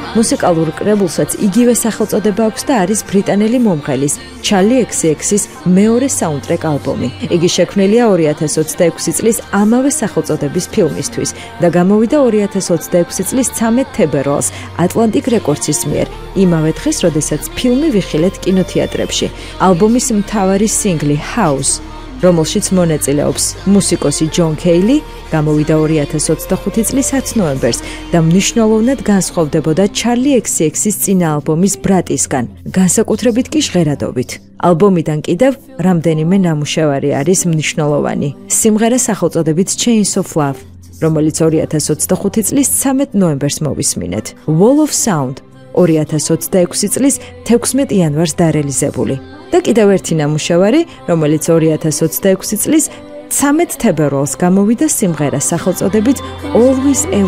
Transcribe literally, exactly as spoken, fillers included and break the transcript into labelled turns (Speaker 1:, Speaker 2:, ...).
Speaker 1: მუსიკალურ კრებულსაც იგივე სახელწოდება აქვს და არის ბრიტანელი მომღერლის ჩარლი ექს ექსის მეორე საუნდტრეკ ალბომი. იგი შექმნილია ორი ათას ოცდაექვსი წლის ამავე სახელწოდების ფილმისთვის და გამოვიდა ორი ათას ოცდაექვსი წლის ცამეტ თებერვალს ატლანტიკ რეკორდსის მიერ, იმავე დღეს, როდესაც ფილმი ვიხილეთ კინოთეატრებში. ალბომის მთავარი სინგლი House, რომელშიც მონაწილეობს მუსიკოსი ჯონ კეილი, გამოვიდა ორი ათას ოცდახუთი წლის ათს ნოემბერს და მნიშვნელოვნად განსხვავდებოდა ჩარლი ექს ექსის წინა ალბომის ბრატისგან, განსაკუთრებით კი ჟღერადობით. ალბომიდან კიდევ რამდენიმე ნამუშევარი არის მნიშვნელოვანი. სიმღერა სახელწოდებით Chains of Love, რომელიც ორი ათას ოცდახუთი წლის ცამეტ ნოემბერს მოვისმინეთ. Wall of Sound, ორი ათას ოცდაექვსი წლის თექვსმეტ იანვარს დარეალიზებული. და კიდევ ერთი ნამუშევარი, რომელიც ორი ათას ოცდაექვსი წლის ცამეტ თებერვალს გამოვიდა, სიმღერა სახელწოდებით Always a